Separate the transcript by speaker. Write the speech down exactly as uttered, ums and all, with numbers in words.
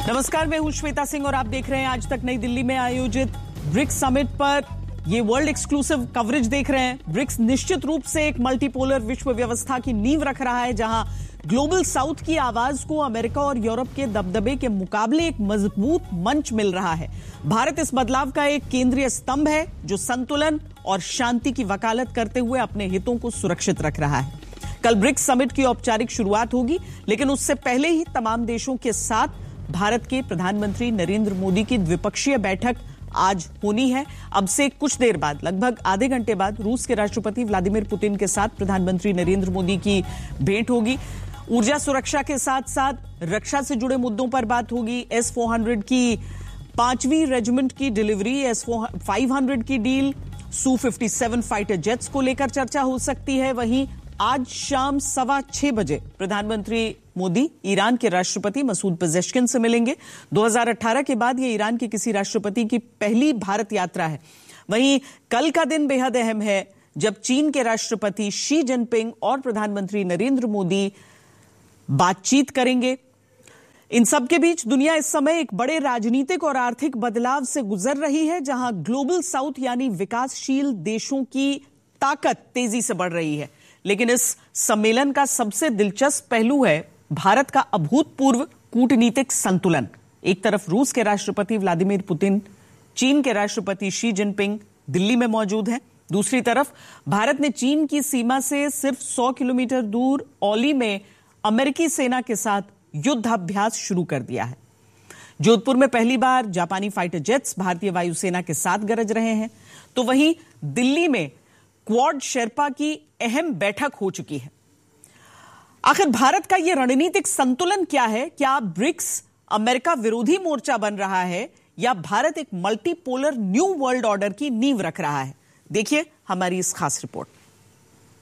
Speaker 1: नमस्कार, मैं हूं श्वेता सिंह और आप देख रहे हैं आज तक नई दिल्ली में आयोजित ब्रिक्स समिट पर ये वर्ल्ड एक्सक्लूसिव कवरेज देख रहे हैं। ब्रिक्स निश्चित रूप से एक मल्टीपोलर विश्व व्यवस्था की नींव रख रहा है, जहां ग्लोबल साउथ की आवाज को अमेरिका और यूरोप के दबदबे के मुकाबले एक मजबूत मंच मिल रहा है। भारत इस बदलाव का एक केंद्रीय स्तंभ है जो संतुलन और शांति की वकालत करते हुए अपने हितों को सुरक्षित रख रहा है। कल ब्रिक्स समिट की औपचारिक शुरुआत होगी, लेकिन उससे पहले ही तमाम देशों के साथ भारत के प्रधानमंत्री नरेंद्र मोदी की द्विपक्षीय बैठक आज होनी है। अब से कुछ देर बाद, लगभग आधे घंटे बाद, रूस के राष्ट्रपति व्लादिमीर पुतिन के साथ प्रधानमंत्री नरेंद्र मोदी की भेंट होगी। ऊर्जा सुरक्षा के साथ साथ रक्षा से जुड़े मुद्दों पर बात होगी। एस फोर हंड्रेड की पांचवीं रेजिमेंट की डिलीवरी, एस फाइव हंड्रेड की डील, सू फिफ्टी सेवन फाइटर जेट्स को लेकर चर्चा हो सकती है। वहीं आज शाम सवा छह बजे प्रधानमंत्री मोदी ईरान के राष्ट्रपति मसूद पेजेश्किन से मिलेंगे। दो हज़ार अठारह के बाद यह ईरान के किसी राष्ट्रपति की पहली भारत यात्रा है। वहीं कल का दिन बेहद अहम है, जब चीन के राष्ट्रपति शी जिनपिंग और प्रधानमंत्री नरेंद्र मोदी बातचीत करेंगे। इन सब के बीच दुनिया इस समय एक बड़े राजनीतिक और आर्थिक बदलाव से गुजर रही है, जहां ग्लोबल साउथ यानी विकासशील देशों की ताकत तेजी से बढ़ रही है। लेकिन इस सम्मेलन का सबसे दिलचस्प पहलू है भारत का अभूतपूर्व कूटनीतिक संतुलन। एक तरफ रूस के राष्ट्रपति व्लादिमीर पुतिन, चीन के राष्ट्रपति शी जिनपिंग दिल्ली में मौजूद हैं। दूसरी तरफ भारत ने चीन की सीमा से सिर्फ सौ किलोमीटर दूर औली में अमेरिकी सेना के साथ युद्धाभ्यास शुरू कर दिया है। जोधपुर में पहली बार जापानी फाइटर जेट्स भारतीय वायुसेना के साथ गरज रहे हैं। तो वहीं दिल्ली में क्वाड शेरपा की अहम बैठक हो चुकी है। आखिर भारत का यह रणनीतिक संतुलन क्या है? क्या ब्रिक्स अमेरिका विरोधी मोर्चा बन रहा है या भारत एक मल्टीपोलर न्यू वर्ल्ड ऑर्डर की नींव रख रहा है? देखिए हमारी इस खास रिपोर्ट।